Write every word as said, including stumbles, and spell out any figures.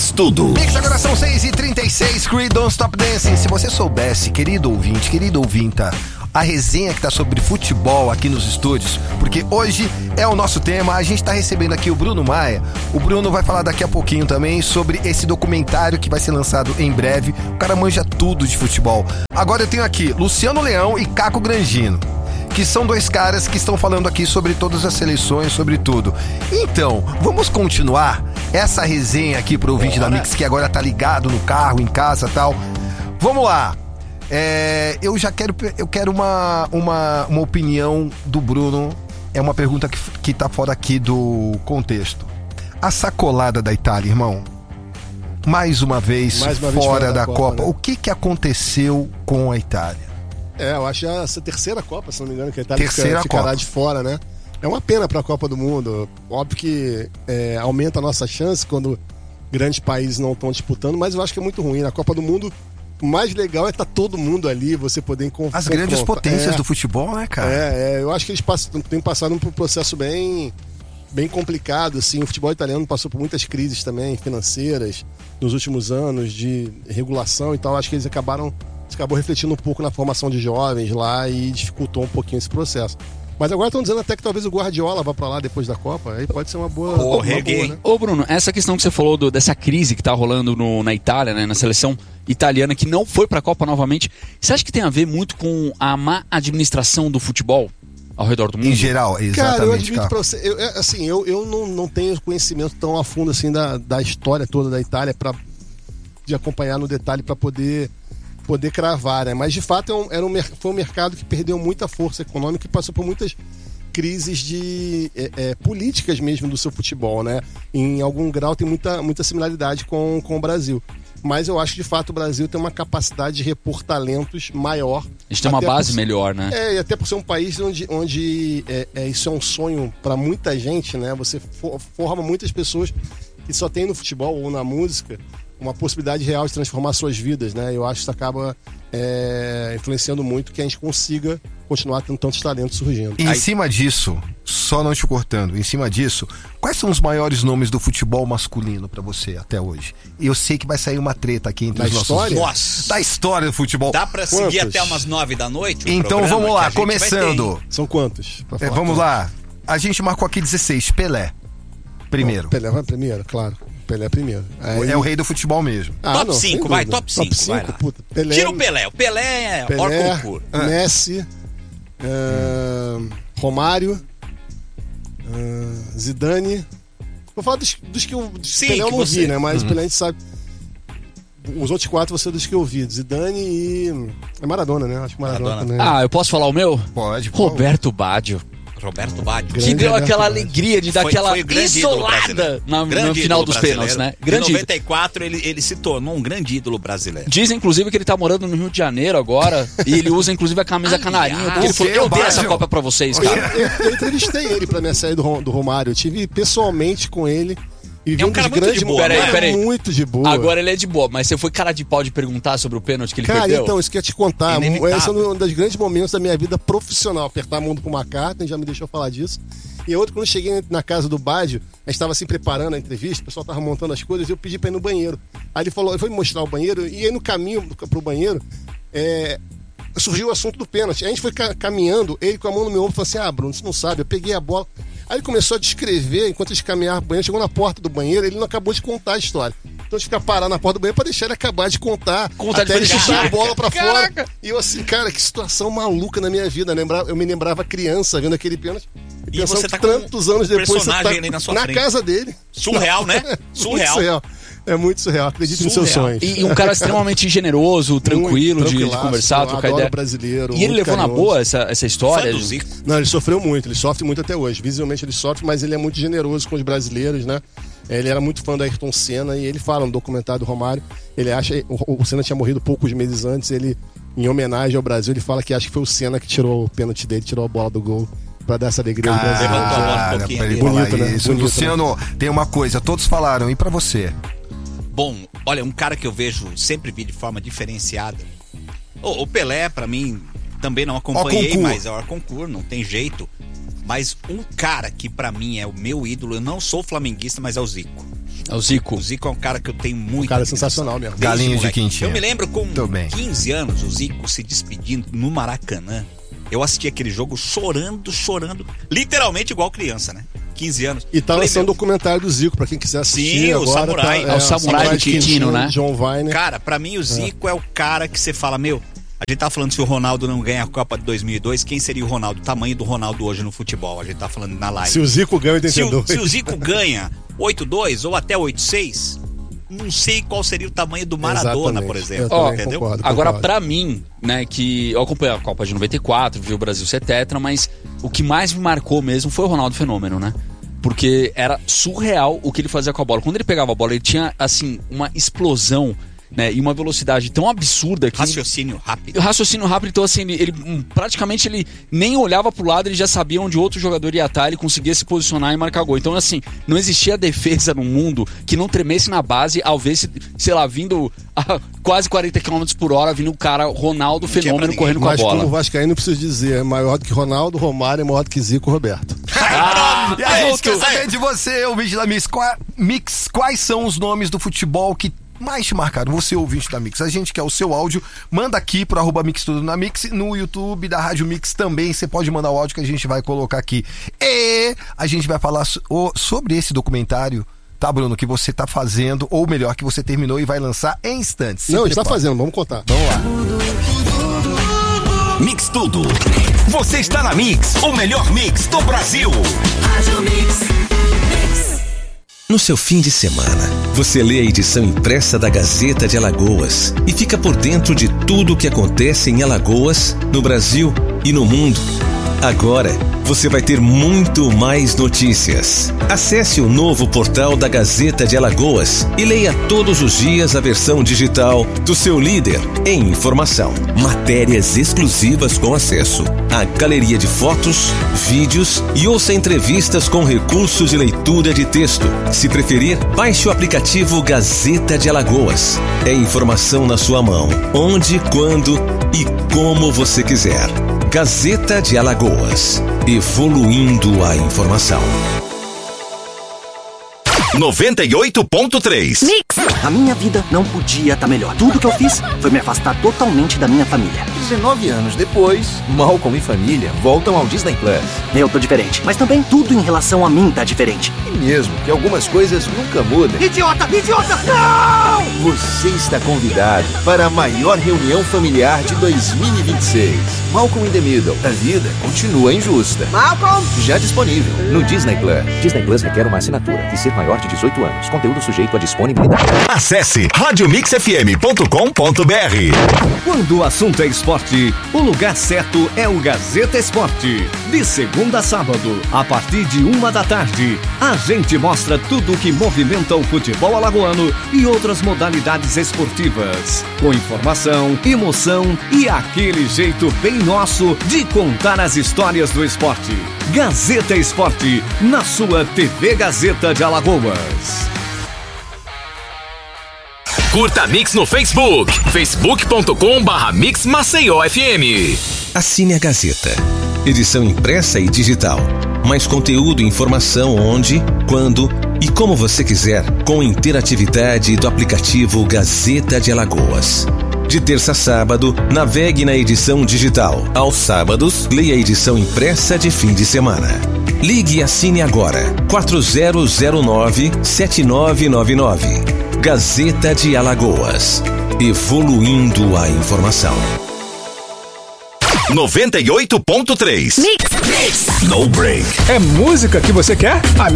Mix Tudo. Mix, agora são seis e trinta e seis, Creed Don't Stop Dancing. Se você soubesse, querido ouvinte, querido ouvinta, a resenha que tá sobre futebol aqui nos estúdios, porque hoje é o nosso tema. A gente tá recebendo aqui o Bruno Maia. O Bruno vai falar daqui a pouquinho também sobre esse documentário que vai ser lançado em breve. O cara manja tudo de futebol. Agora eu tenho aqui Luciano Leão e Caco Grangino, que são dois caras que estão falando aqui sobre todas as seleções, sobre tudo. Então, vamos continuar essa resenha aqui pro ouvinte da Mix, que agora tá ligado no carro, em casa e tal. Vamos lá. É, eu já quero, eu quero uma, uma, uma opinião do Bruno. É uma pergunta que, que tá fora aqui do contexto. A sacolada da Itália, irmão, mais uma vez, Mais uma fora, vez fora da, da Copa, Copa. Né? O que que aconteceu com a Itália? É, eu acho que é essa terceira Copa, se não me engano, que a Itália terceira fica, ficará Copa. de fora, né? É uma pena para a Copa do Mundo. Óbvio que é, aumenta a nossa chance quando grandes países não estão disputando, mas eu acho que é muito ruim. Na Copa do Mundo, o mais legal é estar todo mundo ali, você poder encontrar. As grandes potências é, do futebol, né, cara? É, é, eu acho que eles passam, têm passado por um processo bem, bem complicado, assim. O futebol italiano passou por muitas crises também, financeiras, nos últimos anos, de regulação e tal. Acho que eles acabaram, acabou refletindo um pouco na formação de jovens lá e dificultou um pouquinho esse processo. Mas agora estão dizendo até que talvez o Guardiola vá pra lá depois da Copa. Aí pode ser uma boa... Oh, uma boa, né? Ô Bruno, essa questão que você falou do, dessa crise que tá rolando no, na Itália, né, na seleção italiana, que não foi pra Copa novamente, você acha que tem a ver muito com a má administração do futebol ao redor do mundo? Em geral, exatamente. Cara, eu admito pra você, eu, assim, eu, eu não, não tenho conhecimento tão a fundo assim da, da história toda da Itália pra, de acompanhar no detalhe pra poder... poder cravar, né? Mas de fato é um, era um, foi um mercado que perdeu muita força econômica e passou por muitas crises de é, é, políticas mesmo do seu futebol, né? Em algum grau tem muita, muita similaridade com, com o Brasil. Mas eu acho que de fato o Brasil tem uma capacidade de repor talentos maior. A gente tem uma base por, melhor, né? É, e até por ser um país onde, onde é, é, isso é um sonho para muita gente, né? Você for, forma muitas pessoas que só tem no futebol ou na música uma possibilidade real de transformar suas vidas, né? Eu acho que isso acaba é, influenciando muito que a gente consiga continuar tendo tantos talentos surgindo. E em Aí... cima disso, só não te cortando, em cima disso, quais são os maiores nomes do futebol masculino pra você até hoje? Eu sei que vai sair uma treta aqui entre da os história? nossos... Nossa! Da história do futebol. Dá pra seguir Quantos? até umas nove da noite? Então vamos lá, começando. São quantos? É, vamos lá. A gente marcou aqui dezesseis. Pelé. Primeiro. Bom, Pelé vai primeiro, claro. Pelé primeiro. Aí... É o rei do futebol mesmo. Ah, top cinco, vai, top cinco. Top cinco, puta. Pelé, Tira o Pelé. O Pelé é Pelé, hors concurso. Messi, uh, Romário, uh, Zidane. Vou falar dos, dos que eu. Dos Sim, Pelé eu que não você... vi, né? Mas uhum. Pelé a gente sabe. Os outros quatro você dos que eu vi. Zidane e. É Maradona, né? Acho que Maradona, Maradona. também. Ah, eu posso falar o meu? Pode. Roberto Baggio. Roberto Baggio. Que deu Roberto aquela Baggio. alegria de dar Foi- aquela foi o grande ídolo isolada brasileiro. na, Grande no final ídolo dos brasileiro. pênaltis, né? Em Grande ídolo. noventa e quatro ele, ele se tornou um grande ídolo brasileiro. Dizem, inclusive, que ele tá morando no Rio de Janeiro agora. E ele usa, inclusive, a camisa Aliás, canarinho. Porque ele o falou, quê? eu O dei Baggio? essa Copa pra vocês, Eu, cara. eu, eu entrevistei ele pra minha série do, Ro- do Romário. Eu tive pessoalmente com ele. E vi É um um cara dos muito de grandes boa, momentos. né? Peraí, peraí. Muito de boa. Agora ele é de boa, mas você foi cara de pau de perguntar sobre o pênalti que ele Cara, perdeu? então, isso que eu ia te contar. Inevitável. Esse é um dos grandes momentos da minha vida profissional. Apertar a mão pro McCartney, já me deixou falar disso. E outro, quando eu cheguei na casa do Baggio, a gente estava assim preparando a entrevista, o pessoal tava montando as coisas, e eu pedi pra ir no banheiro. Aí ele falou, ele foi me mostrar o banheiro, e aí no caminho pro banheiro, é, surgiu o assunto do pênalti. Aí a gente foi ca- caminhando, ele com a mão no meu ombro, falou assim, ah, Bruno, você não sabe, eu peguei a bola. Aí ele começou a descrever, enquanto eles caminhavam pro banheiro, chegou na porta do banheiro, ele não acabou de contar a história. Então a gente fica parado na porta do banheiro pra deixar ele acabar de contar, Contar até de ele verdade. chutar a bola pra Caraca. fora. E eu assim, cara, que situação maluca na minha vida. Lembrava, eu me lembrava criança vendo aquele pênalti. E pensando você tá que com tantos anos um depois você personagem tá ali na sua na frente. casa dele. Surreal, né? Muito Surreal. surreal. É muito surreal. Acredite nos seus Surreal. sonhos. E, e um cara extremamente generoso, tranquilo, Muito de, de tranquilaço, conversar, trocar adoro ideia. brasileiro. E ele muito levou na carinhoso. boa essa, essa história? Fã do Zico. Não, ele sofreu muito, ele sofre muito até hoje. Visivelmente ele sofre, mas ele é muito generoso com os brasileiros, né? Ele era muito fã do Ayrton Senna e ele fala no documentário do Romário, ele acha, o, o Senna tinha morrido poucos meses antes, ele, em homenagem ao Brasil, ele fala que acha que foi o Senna que tirou o pênalti dele, tirou a bola do gol pra dar essa alegria ao Cara, brasileiro. levantou a bola um pouquinho pra ele ali. falar Bonito, né? isso. Bonito, Luciano, tem uma coisa, todos falaram, e pra você? Bom, olha, um cara que eu vejo, sempre vi de forma diferenciada. O, o Pelé, pra mim, também não acompanhei, concurso. mas é o concurso, não tem jeito. Mas um cara que pra mim é o meu ídolo, eu não sou flamenguista, mas é o Zico. É o Zico. O Zico é um cara que eu tenho muito. Um cara sensacional mesmo. Desde Galinho de moleque. quentinha. Eu me lembro com Tô bem. quinze anos, o Zico se despedindo no Maracanã. Eu assisti aquele jogo chorando, chorando, literalmente igual criança, né? quinze anos. E tá Falei, lançando meu, documentário do Zico, pra quem quiser assistir. Sim, o agora Samurai. Tá, É o Samurai do Quintino, né? John Vine. Cara, pra mim o Zico é. é o cara que você fala, meu, a gente tá falando se o Ronaldo não ganha a Copa de dois mil e dois, quem seria o Ronaldo? O tamanho do Ronaldo hoje no futebol, a gente tá falando na live. Se o Zico ganha oitenta e dois. Se o, se o Zico ganha oito a dois ou até oito a seis, não sei qual seria o tamanho do Maradona, Exatamente. por Eu exemplo. também Entendeu? concordo, Agora, concordo. pra mim, né, que eu acompanhei a Copa de noventa e quatro, vi o Brasil ser tetra, mas o que mais me marcou mesmo foi o Ronaldo Fenômeno, né? Porque era surreal o que ele fazia com a bola. Quando ele pegava a bola, ele tinha, assim, uma explosão, né, e uma velocidade tão absurda que... Raciocínio rápido. Raciocínio rápido, então assim, ele, ele hum, praticamente ele nem olhava pro lado, ele já sabia onde outro jogador ia estar, ele conseguia se posicionar e marcar gol. Então assim, não existia defesa no mundo que não tremesse na base ao ver, se, sei lá, vindo a quase quarenta quilômetros por hora, vindo o cara Ronaldo tinha pra Fenômeno ninguém. correndo com a Mas bola. como vascaíno, preciso dizer, é maior do que Ronaldo, Romário, é maior do que Zico, Roberto. Ah, E a gente pronto. quer saber de você, ouvinte da Mix, qua- Mix, quais são os nomes do futebol que mais te marcaram? Você, ouvinte da Mix, a gente quer o seu áudio, manda aqui pro arroba Mix Tudo na Mix, no YouTube da Rádio Mix também, você pode mandar o áudio que a gente vai colocar aqui. E a gente vai falar so- o- sobre esse documentário, tá, Bruno, que você tá fazendo, ou melhor, que você terminou e vai lançar em instantes. Se Não, está prepara. fazendo, vamos contar. Vamos lá. Mix Tudo. Você está na Mix, o melhor mix do Brasil. No seu fim de semana, você lê a edição impressa da Gazeta de Alagoas e fica por dentro de tudo o que acontece em Alagoas, no Brasil e no mundo. Agora, você vai ter muito mais notícias. Acesse o novo portal da Gazeta de Alagoas e leia todos os dias a versão digital do seu líder em informação. Matérias exclusivas com acesso à galeria de fotos, vídeos e ouça entrevistas com recursos de leitura de texto. Se preferir, baixe o aplicativo Gazeta de Alagoas. É informação na sua mão, onde, quando e como você quiser. Gazeta de Alagoas, evoluindo a informação. noventa e oito ponto três. A minha vida não podia estar melhor. Tudo que eu fiz foi me afastar totalmente da minha família. dezenove anos depois, Malcolm e família voltam ao Disney Plus. Eu tô diferente, mas também tudo em relação a mim tá diferente. E mesmo que algumas coisas nunca mudam, Idiota, idiota, não! você está convidado para a maior reunião familiar de dois mil e vinte e seis. Malcolm in the Middle. A vida continua injusta. Malcolm! Já disponível no Disney Plus. Disney Plus requer uma assinatura e ser maior de dezoito anos. Conteúdo sujeito à disponibilidade. Acesse rádio mix f m ponto com ponto b r. Quando o assunto é esporte, o lugar certo é o Gazeta Esporte. De segunda a sábado, a partir de uma da tarde, a gente mostra tudo o que movimenta o futebol alagoano e outras modalidades esportivas. Com informação, emoção e aquele jeito bem nosso de contar as histórias do esporte. Gazeta Esporte, na sua T V Gazeta de Alagoas. Curta a Mix no Facebook, facebook ponto com barra Mix Maceió F M. Assine a Gazeta. Edição impressa e digital. Mais conteúdo e informação onde, quando e como você quiser, com interatividade do aplicativo Gazeta de Alagoas. De terça a sábado, navegue na edição digital. Aos sábados, leia a edição impressa de fim de semana. Ligue e assine agora. quatro zero zero nove sete nove nove nove. Gazeta de Alagoas. Evoluindo a informação. noventa e oito ponto três. No break. É música que você quer? A